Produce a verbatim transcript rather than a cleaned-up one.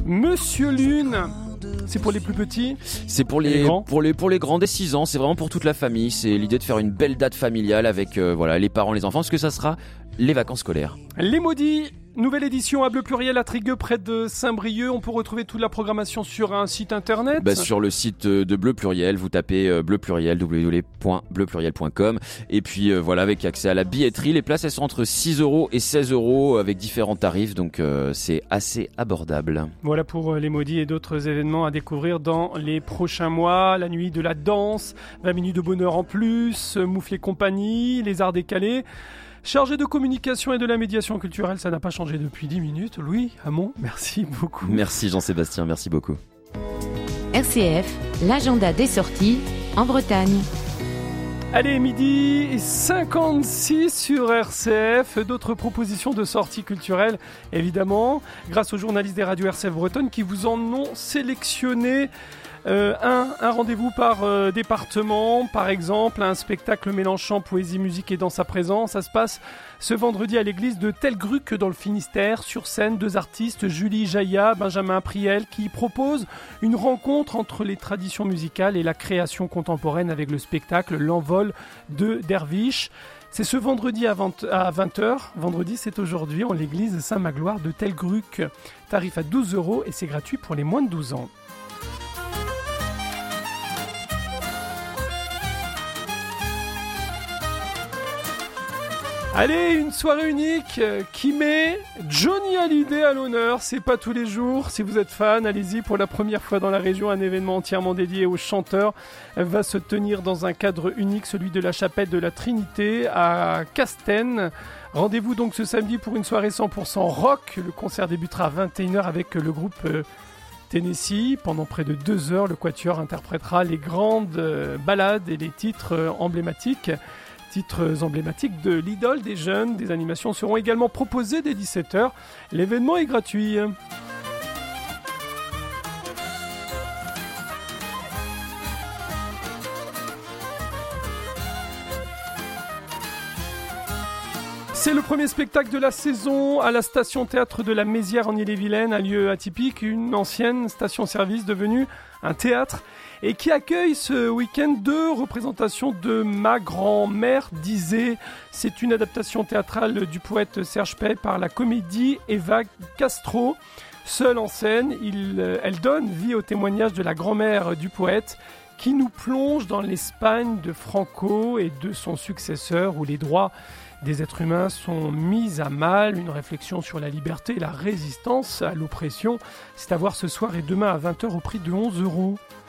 Monsieur Lune, c'est pour les plus petits? C'est pour les, les grands pour les pour les grands dès six ans, c'est vraiment pour toute la famille, c'est l'idée de faire une belle date familiale avec euh, voilà, les parents, les enfants, parce que ça sera les vacances scolaires. Les Maudits, nouvelle édition à Bleu Pluriel à Trigueux près de Saint-Brieuc. On peut retrouver toute la programmation sur un site internet. Bah, sur le site de Bleu Pluriel, vous tapez euh, Bleu Pluriel, w w w point bleu pluriel point com, et puis euh, voilà, avec accès à la billetterie. Les places elles sont entre six euros et seize euros avec différents tarifs, donc euh, c'est assez abordable. Voilà pour Les Maudits et d'autres événements à découvrir dans les prochains mois. La nuit de la danse, vingt minutes de bonheur en plus, Moufle et compagnie, les arts décalés. Chargé de communication et de la médiation culturelle, ça n'a pas changé depuis dix minutes. Louis Hamon, merci beaucoup. Merci Jean-Sébastien, merci beaucoup. R C F, l'agenda des sorties en Bretagne. Allez, midi cinquante-six sur R C F, d'autres propositions de sorties culturelles, évidemment, grâce aux journalistes des radios R C F Bretonne qui vous en ont sélectionné. Euh, un, un rendez-vous par euh, département, par exemple, un spectacle mélangeant poésie, musique et danse à présent. Ça se passe ce vendredi à l'église de Telgruc dans le Finistère. Sur scène, deux artistes, Julie Jaillat, Benjamin Priel, qui proposent une rencontre entre les traditions musicales et la création contemporaine avec le spectacle L'Envol de Derviche. C'est ce vendredi à vingt heures. Vendredi, c'est aujourd'hui en l'église Saint-Magloire de Telgruc. Tarif à douze euros et c'est gratuit pour les moins de douze ans. Allez, une soirée unique qui met Johnny Hallyday à l'honneur. C'est pas tous les jours. Si vous êtes fan, allez-y. Pour la première fois dans la région, un événement entièrement dédié au chanteur va se tenir dans un cadre unique, celui de la chapelle de la Trinité à Castaines. Rendez-vous donc ce samedi pour une soirée cent pour cent rock. Le concert débutera à vingt et une heures avec le groupe euh, Tennessee. Pendant près de deux heures, le quatuor interprétera les grandes euh, ballades et les titres euh, emblématiques. Titres emblématiques de l'idole des jeunes. Des animations seront également proposées dès dix-sept heures. L'événement est gratuit. C'est le premier spectacle de la saison à la station théâtre de la Mézières en Ille-et-Vilaine, un lieu atypique, une ancienne station-service devenue un théâtre et qui accueille ce week-end deux représentations de Ma grand-mère disait. C'est une adaptation théâtrale du poète Serge Pey par la comédie Eva Castro. Seule en scène, il, elle donne vie au témoignage de la grand-mère du poète qui nous plonge dans l'Espagne de Franco et de son successeur où les droits des êtres humains sont mis à mal, une réflexion sur la liberté et la résistance à l'oppression. C'est à voir ce soir et demain à vingt heures au prix de onze euros.